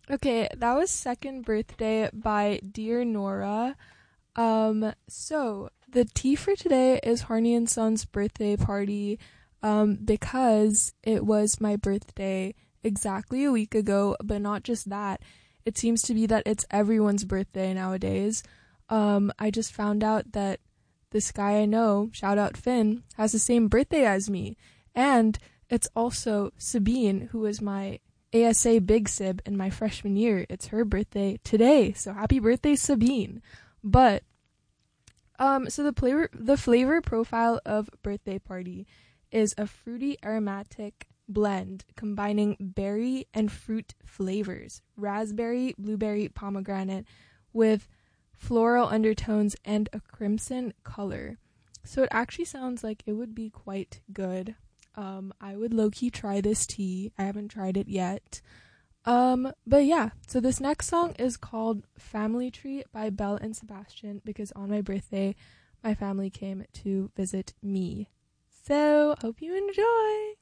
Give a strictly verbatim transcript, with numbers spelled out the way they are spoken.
Okay, that was Second Birthday by Dear Nora. Um, so the tea for today is Harney and Son's birthday party, um, because it was my birthday exactly a week ago, but not just that. It seems to be that it's everyone's birthday nowadays. Um, I just found out that this guy I know, shout out Finn, has the same birthday as me. And it's also Sabine, who was my A S A Big Sib in my freshman year. It's her birthday today, so happy birthday, Sabine. But um, so the flavor the flavor profile of birthday party is a fruity aromatic blend combining berry and fruit flavors, raspberry, blueberry, pomegranate, with floral undertones and a crimson color. So it actually sounds like it would be quite good. Um, I would low-key try this tea. I haven't tried it yet. Um, but yeah, so this next song is called Family Tree by Belle and Sebastian because on my birthday, my family came to visit me. So, hope you enjoy!